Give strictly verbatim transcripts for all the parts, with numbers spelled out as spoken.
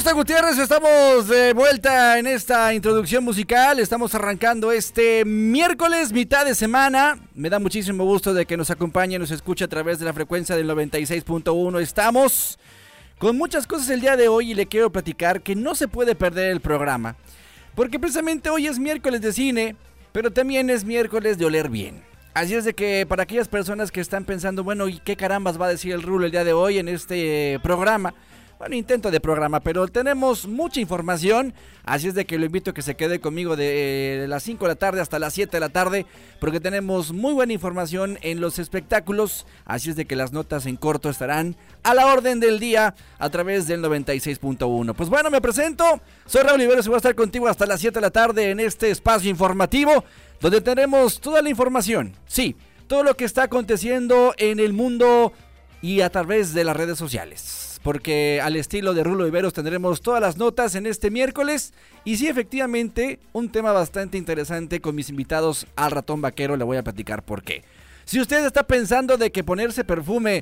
está Gutiérrez? Estamos de vuelta en esta introducción musical. Estamos arrancando este miércoles, mitad de semana. Me da muchísimo gusto de que nos acompañe, nos escuche a través de la frecuencia del noventa y seis punto uno. Estamos con muchas cosas el día de hoy y le quiero platicar que no se puede perder el programa. Porque precisamente hoy es miércoles de cine, pero también es miércoles de oler bien. Así es de que para aquellas personas que están pensando, bueno, ¿y qué carambas va a decir el Rulo el día de hoy en este programa? Bueno, intento de programa, pero tenemos mucha información, así es de que lo invito a que se quede conmigo de las cinco de la tarde hasta las siete de la tarde, porque tenemos muy buena información en los espectáculos, así es de que las notas en corto estarán a la orden del día a través del noventa y seis punto uno. Pues bueno, me presento, soy Raúl Oliveros y voy a estar contigo hasta las siete de la tarde en este espacio informativo, donde tenemos toda la información, sí, todo lo que está aconteciendo en el mundo y a través de las redes sociales. Porque al estilo de Rulo Oliveros tendremos todas las notas en este miércoles. Y sí, efectivamente, un tema bastante interesante con mis invitados al Ratón Vaquero. Le voy a platicar por qué. Si usted está pensando de que ponerse perfume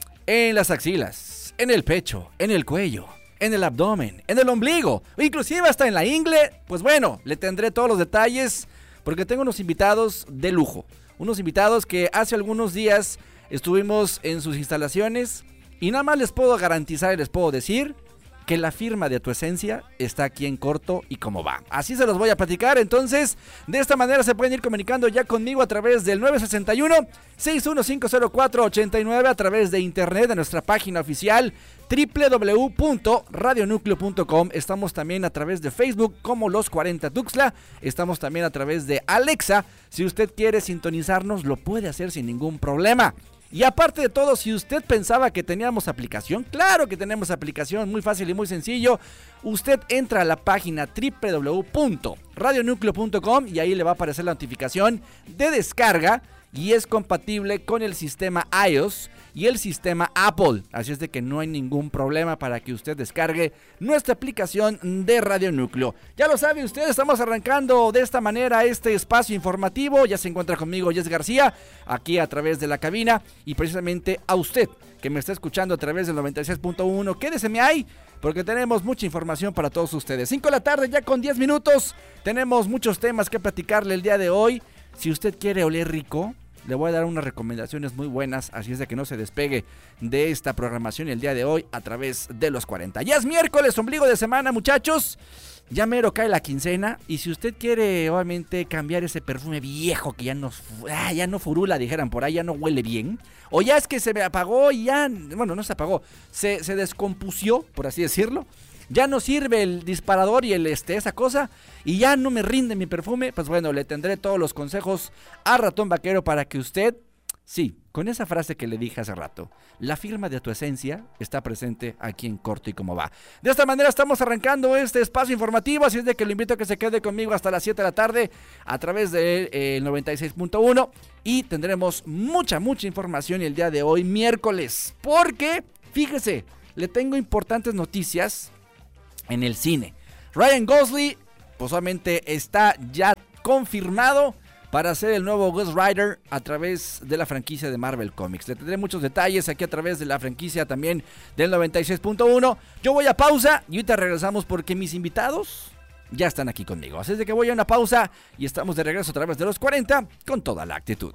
en las axilas, en el pecho, en el cuello, en el abdomen, en el ombligo, o inclusive hasta en la ingle, pues bueno, le tendré todos los detalles porque tengo unos invitados de lujo. Unos invitados que hace algunos días estuvimos en sus instalaciones. Y nada más les puedo garantizar y les puedo decir que la firma de Tu Esencia está aquí en corto y cómo va. Así se los voy a platicar, entonces de esta manera se pueden ir comunicando ya conmigo a través del nueve seis uno, seis uno cinco cero cuatro, ocho nueve, a través de internet de nuestra página oficial doble u doble u doble u punto radio núcleo punto com. Estamos también a través de Facebook como Los cuarenta Tuxtla. Estamos también a través de Alexa. Si usted quiere sintonizarnos, lo puede hacer sin ningún problema. Y aparte de todo, si usted pensaba que teníamos aplicación, claro que tenemos aplicación, muy fácil y muy sencillo. Usted entra a la página doble u doble u doble u punto radio núcleo punto com y ahí le va a aparecer la notificación de descarga y es compatible con el sistema iOS y el sistema Apple. Así es de que no hay ningún problema para que usted descargue nuestra aplicación de Radio Núcleo. Ya lo sabe usted, estamos arrancando de esta manera este espacio informativo. Ya se encuentra conmigo Jess García, aquí a través de la cabina. Y precisamente a usted, que me está escuchando a través del noventa y seis punto uno, quédeseme ahí, porque tenemos mucha información para todos ustedes. cinco de la tarde ya con diez minutos. Tenemos muchos temas que platicarle el día de hoy. Si usted quiere oler rico, le voy a dar unas recomendaciones muy buenas, así es de que no se despegue de esta programación el día de hoy a través de los cuarenta. Ya es miércoles, ombligo de semana, muchachos. Ya mero cae la quincena y si usted quiere obviamente cambiar ese perfume viejo que ya no, ah, ya no furula, dijeran por ahí, ya no huele bien, o ya es que se me apagó y ya, bueno, no se apagó, se, se descompusió, por así decirlo. Ya no sirve el disparador y el este esa cosa y ya no me rinde mi perfume, pues bueno, le tendré todos los consejos a Ratón Vaquero para que usted, sí, con esa frase que le dije hace rato, la firma de Tu Esencia está presente aquí en corto y cómo va. De esta manera estamos arrancando este espacio informativo, así es de que lo invito a que se quede conmigo hasta las siete de la tarde a través del eh, noventa y seis punto uno y tendremos mucha, mucha información el día de hoy, miércoles, porque, fíjese, le tengo importantes noticias en el cine. Ryan Gosling, pues obviamente está ya confirmado para ser el nuevo Ghost Rider a través de la franquicia de Marvel Comics. Le tendré muchos detalles aquí a través de la franquicia también del noventa y seis punto uno. Yo voy a pausa y ahorita regresamos porque mis invitados ya están aquí conmigo. Así es de que voy a una pausa y estamos de regreso a través de los cuarenta con toda la actitud.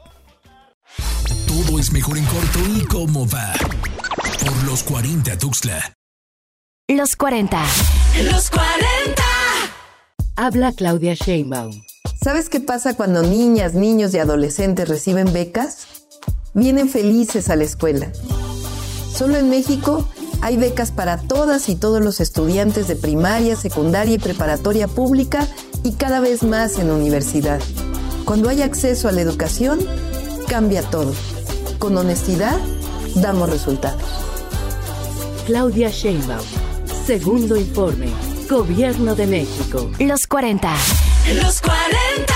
Todo es mejor en corto y cómo va. Por los cuarenta Tuxtla. Los cuarenta. Los cuarenta. Habla Claudia Sheinbaum. ¿Sabes qué pasa cuando niñas, niños y adolescentes reciben becas? Vienen felices a la escuela. Solo en México hay becas para todas y todos los estudiantes de primaria, secundaria y preparatoria pública y cada vez más en universidad. Cuando hay acceso a la educación, cambia todo. Con honestidad, damos resultados. Claudia Sheinbaum. Segundo informe. Gobierno de México. Los cuarenta. Los cuarenta.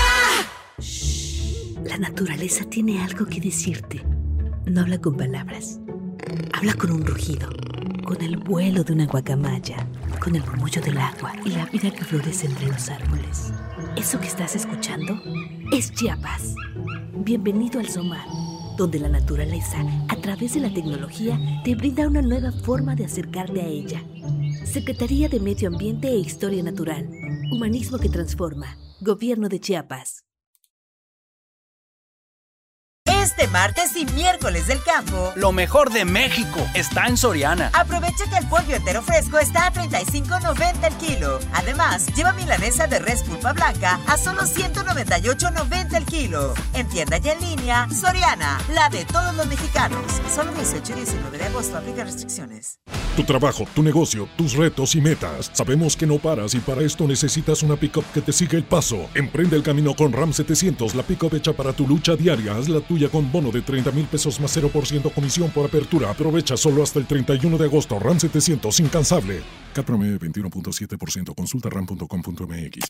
Shh. La naturaleza tiene algo que decirte. No habla con palabras. Habla con un rugido, con el vuelo de una guacamaya, con el murmullo del agua y la vida que florece entre los árboles. Eso que estás escuchando es Chiapas. Bienvenido al Somal, donde la naturaleza, a través de la tecnología, te brinda una nueva forma de acercarte a ella. Secretaría de Medio Ambiente e Historia Natural. Humanismo que transforma. Gobierno de Chiapas. Este martes y miércoles del campo, lo mejor de México está en Soriana. Aprovecha que el pollo entero fresco está a treinta y cinco noventa el kilo. Además, lleva milanesa de res pulpa blanca a solo ciento noventa y ocho noventa el kilo. En tienda y en línea, Soriana, la de todos los mexicanos. Solo dieciocho y diecinueve de agosto, aplica restricciones. Tu trabajo, tu negocio, tus retos y metas. Sabemos que no paras y para esto necesitas una pick-up que te siga el paso. Emprende el camino con RAM setecientos, la pick-up hecha para tu lucha diaria. Haz la tuya con bono de treinta mil pesos más cero por ciento comisión por apertura. Aprovecha solo hasta el treinta y uno de agosto. RAM setecientos, incansable. C A T promedio veintiuno punto siete por ciento. Consulta ram punto com punto m x.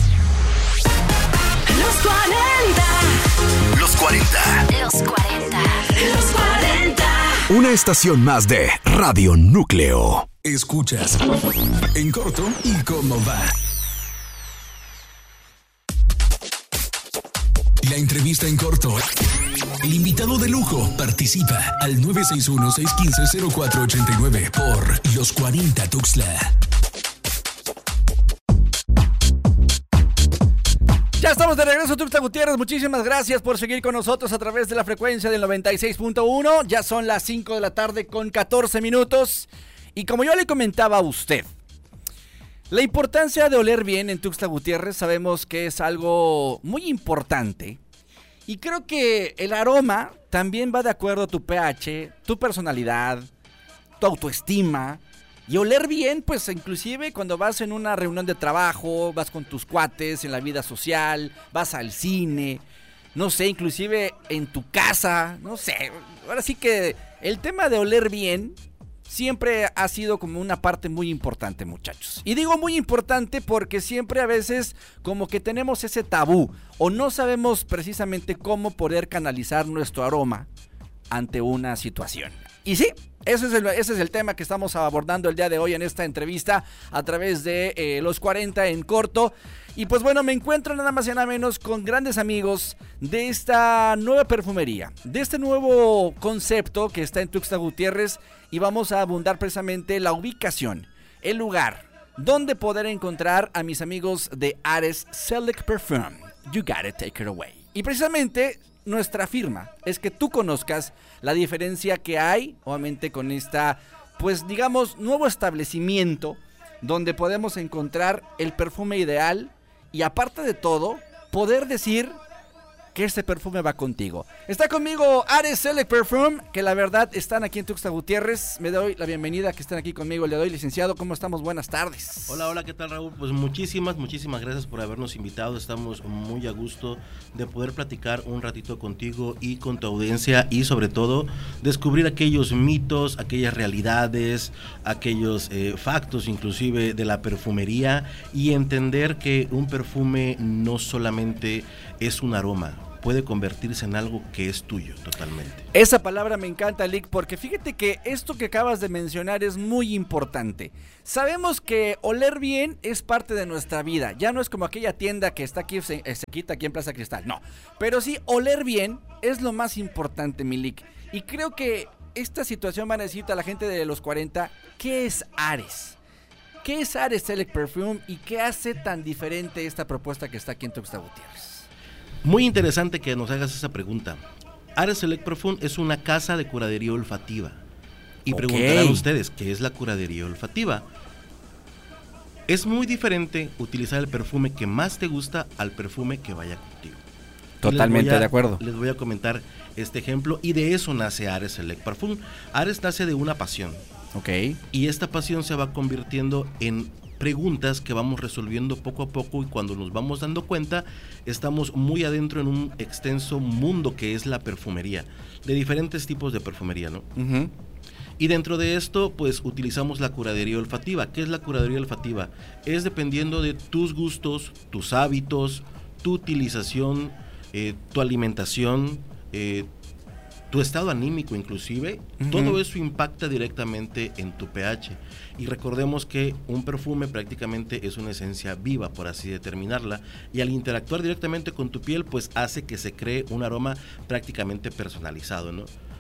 Los cuarenta. Los cuarenta. Los cuarenta. Los cuarenta. Una estación más de Radio Núcleo. Escuchas En Corto y Cómo Va. La entrevista en corto. El invitado de lujo participa al nueve seis uno, seis uno cinco, cero cuatro ocho nueve por Los cuarenta Tuxtla. Ya estamos de regreso, Tuxtla Gutiérrez. Muchísimas gracias por seguir con nosotros a través de la frecuencia del noventa y seis punto uno. Ya son las cinco de la tarde con catorce minutos. Y como yo le comentaba a usted, la importancia de oler bien en Tuxtla Gutiérrez sabemos que es algo muy importante. Y creo que el aroma también va de acuerdo a tu pH, tu personalidad, tu autoestima. Y oler bien, pues inclusive cuando vas en una reunión de trabajo, vas con tus cuates, en la vida social, vas al cine, no sé, inclusive en tu casa, no sé. Ahora sí que el tema de oler bien siempre ha sido como una parte muy importante, muchachos. Y digo muy importante porque siempre a veces como que tenemos ese tabú o no sabemos precisamente cómo poder canalizar nuestro aroma ante una situación. Y sí, ese es, el, ese es el tema que estamos abordando el día de hoy en esta entrevista a través de eh, Los cuarenta en corto. Y pues bueno, me encuentro nada más y nada menos con grandes amigos de esta nueva perfumería, de este nuevo concepto que está en Tuxtla Gutiérrez, y vamos a abundar precisamente la ubicación, el lugar, donde poder encontrar a mis amigos de Ares Select Perfume. You gotta take it away. Y precisamente nuestra firma es que tú conozcas la diferencia que hay, obviamente, con esta, pues digamos, nuevo establecimiento donde podemos encontrar el perfume ideal y aparte de todo, poder decir que este perfume va contigo. Está conmigo Ares Select Perfume, que la verdad están aquí en Tuxtla Gutiérrez. Me doy la bienvenida que están aquí conmigo el día de hoy, licenciado. ¿Cómo estamos? Buenas tardes. Hola, hola, ¿qué tal, Raúl? Pues muchísimas, muchísimas gracias por habernos invitado. Estamos muy a gusto de poder platicar un ratito contigo y con tu audiencia y sobre todo descubrir aquellos mitos, aquellas realidades, aquellos eh, factos inclusive de la perfumería y entender que un perfume no solamente es un aroma, puede convertirse en algo que es tuyo totalmente. Esa palabra me encanta, Lick, porque fíjate que esto que acabas de mencionar es muy importante. Sabemos que oler bien es parte de nuestra vida. Ya no es como aquella tienda que está aquí, se, se quita aquí en Plaza Cristal. No, pero sí, oler bien es lo más importante, mi Lick. Y creo que esta situación va a necesitar a la gente de los cuarenta. ¿Qué es Ares? ¿Qué es Ares Select Perfume y qué hace tan diferente esta propuesta que está aquí en Tuxtla Gutiérrez? Muy interesante que nos hagas esa pregunta. Ares Select Perfume es una casa de curaduría olfativa. Y okay, preguntarán ustedes, ¿qué es la curaduría olfativa? Es muy diferente utilizar el perfume que más te gusta al perfume que vaya contigo. Totalmente a, de acuerdo. Les voy a comentar este ejemplo y de eso nace Ares Select Perfume. Ares nace de una pasión. Ok. Y esta pasión se va convirtiendo en preguntas que vamos resolviendo poco a poco y cuando nos vamos dando cuenta estamos muy adentro en un extenso mundo que es la perfumería, de diferentes tipos de perfumería, ¿no? Uh-huh. Y dentro de esto pues utilizamos la curaduría olfativa. ¿Qué es la curaduría olfativa? Es dependiendo de tus gustos, tus hábitos, tu utilización, eh, tu alimentación, eh, tu estado anímico inclusive, uh-huh. Todo eso impacta directamente en tu pH. Y recordemos que un perfume prácticamente es una esencia viva, por así determinarla, y al interactuar directamente con tu piel, pues hace que se cree un aroma prácticamente personalizado, ¿no?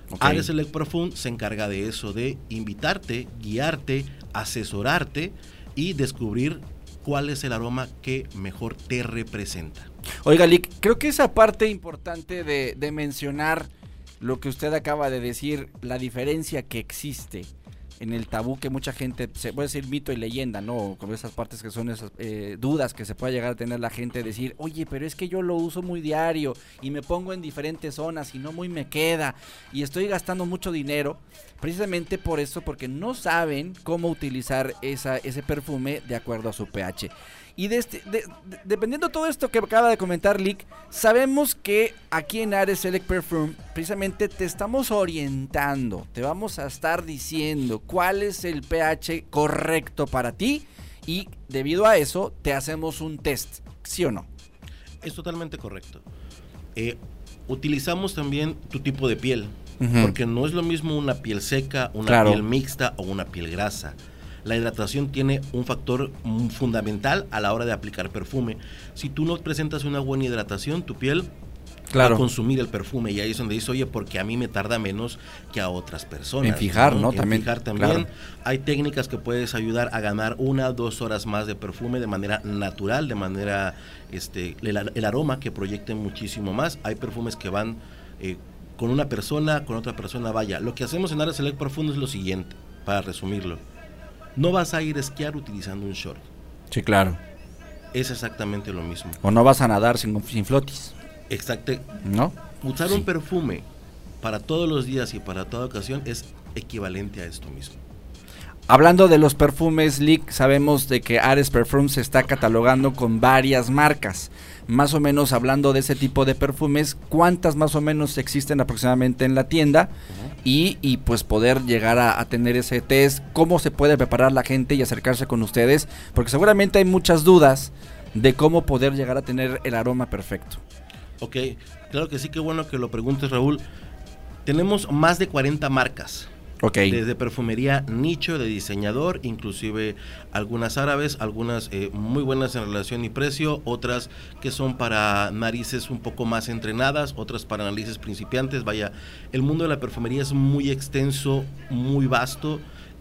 Okay. Ares Select Perfume se encarga de eso, de invitarte, guiarte, asesorarte y descubrir cuál es el aroma que mejor te representa. Oiga, Lick, creo que esa parte importante de, de mencionar lo que usted acaba de decir, la diferencia que existe en el tabú que mucha gente, se puede decir mito y leyenda, ¿no? Como esas partes que son esas eh, dudas que se puede llegar a tener la gente, decir, oye, pero es que yo lo uso muy diario y me pongo en diferentes zonas y no muy me queda y estoy gastando mucho dinero, precisamente por eso, porque no saben cómo utilizar esa, ese perfume de acuerdo a su pH. Y de este, de, de, dependiendo de todo esto que acaba de comentar Lick, sabemos que aquí en Ares Select Perfume precisamente te estamos orientando, te vamos a estar diciendo cuál es el pH correcto para ti y debido a eso te hacemos un test, ¿sí o no? Es totalmente correcto. Eh, utilizamos también tu tipo de piel, uh-huh. porque no es lo mismo una piel seca, una claro. piel mixta o una piel grasa. La hidratación tiene un factor fundamental a la hora de aplicar perfume. Si tú no presentas una buena hidratación, tu piel claro. va a consumir el perfume y ahí es donde dice, oye, porque a mí me tarda menos que a otras personas. En fijar, ¿no? ¿no? En también, fijar también. Claro. Hay técnicas que puedes ayudar a ganar una, dos horas más de perfume de manera natural, de manera, este, el, el aroma que proyecte muchísimo más. Hay perfumes que van eh, con una persona, con otra persona, vaya. Lo que hacemos en Ares Select Perfume es lo siguiente, para resumirlo. No vas a ir a esquiar utilizando un short. Sí, claro. Es exactamente lo mismo. O no vas a nadar sin, sin flotis. Exacto. ¿No? Usar sí. un perfume para todos los días y para toda ocasión es equivalente a esto mismo. Hablando de los perfumes, Lick, sabemos de que Ares Perfume se está catalogando con varias marcas. Más o menos hablando de ese tipo de perfumes, ¿cuántas más o menos existen aproximadamente en la tienda? Uh-huh. Y, y pues poder llegar a, a tener ese test, cómo se puede preparar la gente y acercarse con ustedes, porque seguramente hay muchas dudas de cómo poder llegar a tener el aroma perfecto. Ok, claro que sí, qué bueno que lo preguntes, Raúl. Tenemos más de cuarenta marcas. Okay. Desde perfumería nicho, de diseñador, inclusive algunas árabes, algunas eh, muy buenas en relación y precio, otras que son para narices un poco más entrenadas, otras para narices principiantes. Vaya, el mundo de la perfumería es muy extenso, muy vasto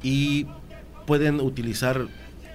y pueden utilizar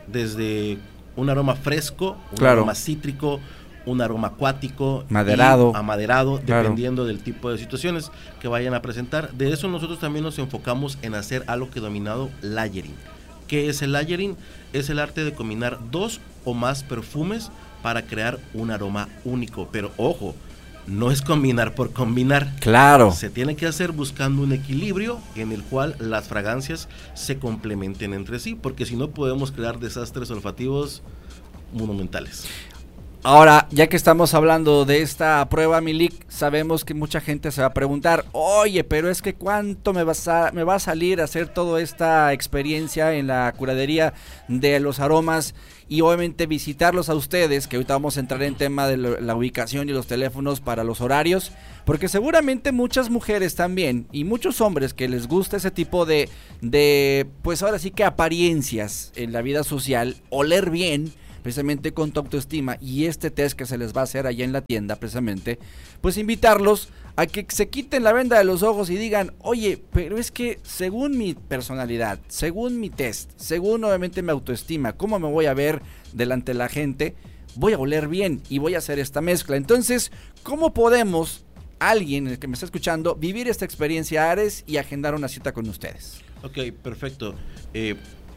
desde un aroma fresco, un claro. aroma cítrico, un aroma acuático, maderado, amaderado, claro. dependiendo del tipo de situaciones que vayan a presentar. De eso nosotros también nos enfocamos en hacer algo que denominado layering. ¿Qué es el layering? Es el arte de combinar dos o más perfumes para crear un aroma único. Pero ojo, no es combinar por combinar. Claro. Se tiene que hacer buscando un equilibrio en el cual las fragancias se complementen entre sí, porque si no podemos crear desastres olfativos monumentales. Ahora, ya que estamos hablando de esta prueba, Milik, sabemos que mucha gente se va a preguntar, oye, pero es que ¿cuánto me va a, me va a salir a hacer toda esta experiencia en la curaduría de los aromas? Y obviamente visitarlos a ustedes, que ahorita vamos a entrar en tema de lo, la ubicación y los teléfonos para los horarios, porque seguramente muchas mujeres también, y muchos hombres que les gusta ese tipo de, de pues ahora sí que apariencias en la vida social, oler bien, precisamente con tu autoestima y este test que se les va a hacer allá en la tienda precisamente, pues invitarlos a que se quiten la venda de los ojos y digan, oye, pero es que según mi personalidad, según mi test, según obviamente mi autoestima, cómo me voy a ver delante de la gente, voy a oler bien y voy a hacer esta mezcla. Entonces, ¿cómo podemos, alguien el que me está escuchando, vivir esta experiencia Ares y agendar una cita con ustedes? Ok, perfecto. Eh,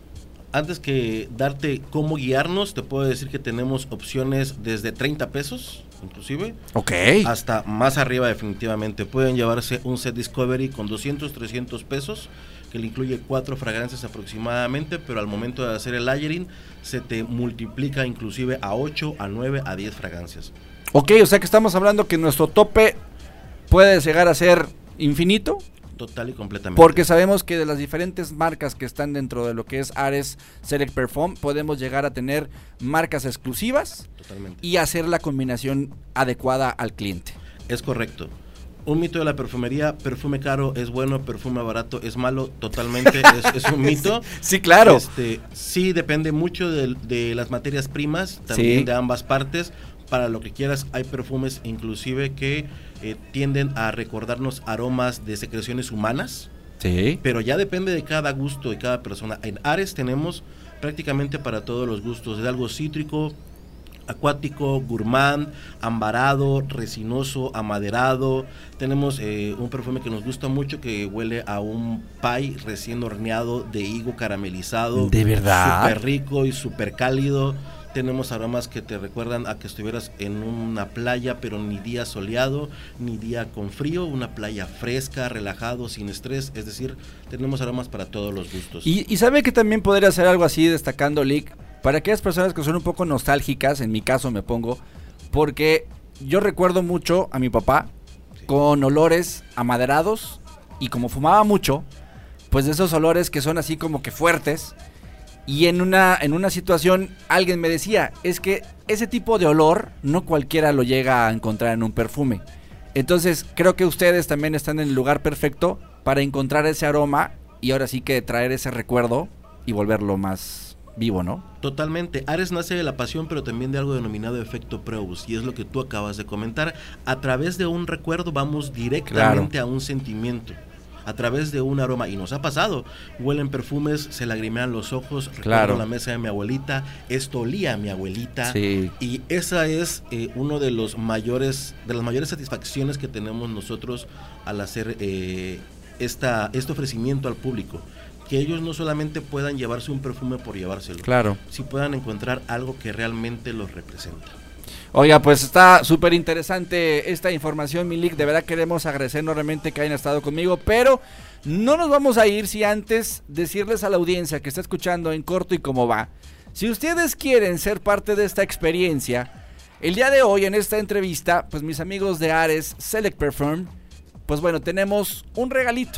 Antes que darte cómo guiarnos, te puedo decir que tenemos opciones desde treinta pesos, inclusive, okay. hasta más arriba definitivamente. Pueden llevarse un set Discovery con doscientos, trescientos pesos, que le incluye cuatro fragancias aproximadamente, pero al momento de hacer el layering se te multiplica inclusive a ocho, a nueve, a diez fragancias. Ok, o sea que estamos hablando que nuestro tope puede llegar a ser infinito. Total y completamente. Porque sabemos que de las diferentes marcas que están dentro de lo que es Ares Select Perfume, podemos llegar a tener marcas exclusivas. Totalmente. Y hacer la combinación adecuada al cliente. Es correcto. Un mito de la perfumería: perfume caro es bueno, perfume barato es malo. Totalmente, es, es un mito. Sí, sí, claro. Este, sí, depende mucho de, de las materias primas, también sí. de ambas partes. para lo que quieras. Hay perfumes inclusive que eh, tienden a recordarnos aromas de secreciones humanas. Sí. Pero ya depende de cada gusto de cada persona. En Ares tenemos prácticamente para todos los gustos, de algo cítrico, acuático, gourmand, ambarado, resinoso, amaderado. Tenemos eh, un perfume que nos gusta mucho que huele a un pie recién horneado de higo caramelizado. ¿De verdad? Súper rico y súper cálido. Tenemos aromas que te recuerdan a que estuvieras en una playa, pero ni día soleado, ni día con frío, una playa fresca, relajado, sin estrés. Es decir, tenemos aromas para todos los gustos. Y, y sabe que también podría hacer algo así, destacando, Lick, para aquellas personas que son un poco nostálgicas, en mi caso me pongo, porque yo recuerdo mucho a mi papá sí. con olores amaderados, y como fumaba mucho, pues de esos olores que son así como que fuertes. Y en una, en una situación alguien me decía, es que ese tipo de olor no cualquiera lo llega a encontrar en un perfume. Entonces creo que ustedes también están en el lugar perfecto para encontrar ese aroma y ahora sí que traer ese recuerdo y volverlo más vivo, ¿no? Totalmente. Ares nace de la pasión, pero también de algo denominado efecto Proust, y es lo que tú acabas de comentar. A través de un recuerdo vamos directamente claro. a un sentimiento. A través de un aroma, y nos ha pasado, huelen perfumes, se lagrimean los ojos, recuerdo claro. la mesa de mi abuelita, esto olía a mi abuelita, sí. y esa es eh, uno de los mayores, de las mayores satisfacciones que tenemos nosotros al hacer eh, esta, este ofrecimiento al público, que ellos no solamente puedan llevarse un perfume por llevárselo, claro. si puedan encontrar algo que realmente los representa. Oiga, pues está súper interesante esta información, Milik. De verdad queremos agradecer enormemente que hayan estado conmigo, pero no nos vamos a ir si antes decirles a la audiencia que está escuchando en corto y cómo va. Si ustedes quieren ser parte de esta experiencia, el día de hoy en esta entrevista, pues mis amigos de Ares Select Perfume, pues bueno, tenemos un regalito,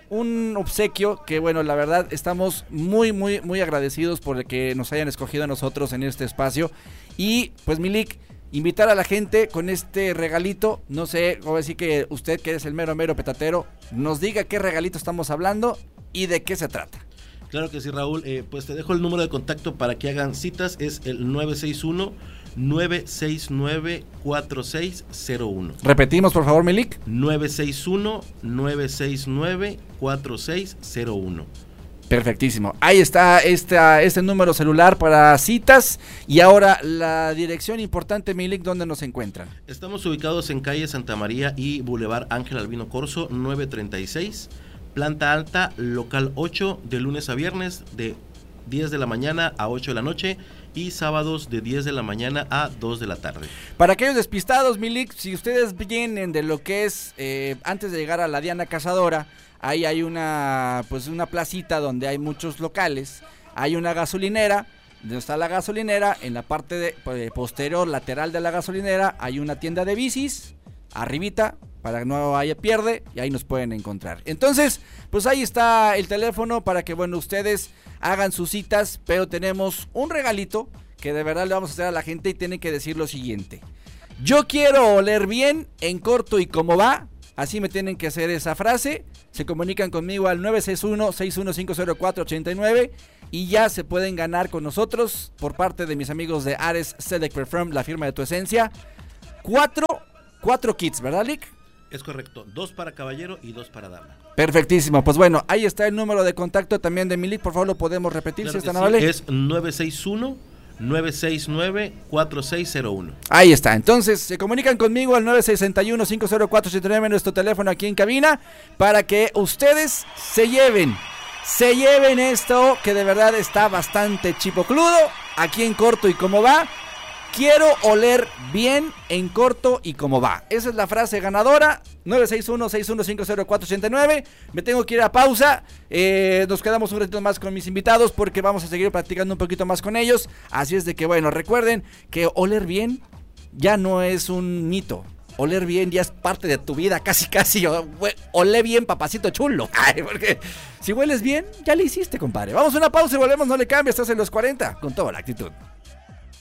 un obsequio que bueno, la verdad estamos muy, muy, muy agradecidos por que nos hayan escogido a nosotros en este espacio. Y pues Milik, invitar a la gente con este regalito, no sé, voy a decir que usted que es el mero mero petatero, nos diga qué regalito estamos hablando y de qué se trata. Claro que sí, Raúl, eh, pues te dejo el número de contacto para que hagan citas, es el nueve seis uno, nueve seis nueve, cuatro seis cero uno. Repetimos por favor, Milik. nueve seis uno, nueve seis nueve, cuatro seis cero uno. Perfectísimo, ahí está esta, este número celular para citas. Y ahora la dirección importante, Milik, ¿dónde nos encuentran? Estamos ubicados en calle Santa María y Boulevard Ángel Albino Corzo, novecientos treinta y seis, planta alta, local ocho, de lunes a viernes de diez de la mañana a ocho de la noche y sábados de diez de la mañana a dos de la tarde. Para aquellos despistados, Milik, si ustedes vienen de lo que es eh, antes de llegar a la Diana Cazadora, ahí hay una pues una placita donde hay muchos locales, hay una gasolinera, donde está la gasolinera, en la parte de, eh, posterior lateral de la gasolinera hay una tienda de bicis, arribita, para que no haya pierde, y ahí nos pueden encontrar. Entonces, pues ahí está el teléfono para que bueno, ustedes hagan sus citas, pero tenemos un regalito que de verdad le vamos a hacer a la gente y tienen que decir lo siguiente: yo quiero oler bien, en corto y cómo va. Así me tienen que hacer esa frase. Se comunican conmigo al nueve seis uno, seis uno cinco cero cuatro, ocho nueve y ya se pueden ganar con nosotros por parte de mis amigos de Ares Select Perfume, la firma de tu esencia. Cuatro, cuatro kits, ¿verdad, Lick? Es correcto, dos para caballero y dos para dama. Perfectísimo, pues bueno, ahí está el número de contacto también de Milik, por favor lo podemos repetir, claro si es tan sí, amable. Es nueve seis uno, nueve seis nueve, cuatro seis cero uno. Ahí está, entonces se comunican conmigo al nueve seis uno, cinco cero cuatro, siete nueve, nuestro teléfono aquí en cabina, para que ustedes se lleven, se lleven esto que de verdad está bastante chipocludo, aquí en corto y cómo va. Quiero oler bien, en corto y cómo va. Esa es la frase ganadora. nueve seis uno, seis uno cinco cero cuatro ocho nueve. Me tengo que ir a pausa. Eh, nos quedamos un ratito más con mis invitados porque vamos a seguir practicando un poquito más con ellos. Así es de que, bueno, recuerden que oler bien ya no es un mito. Oler bien ya es parte de tu vida, casi casi. Olé bien, papacito chulo. Ay, porque si hueles bien, ya le hiciste, compadre. Vamos a una pausa y volvemos, no le cambies. Estás en los cuarenta con toda la actitud.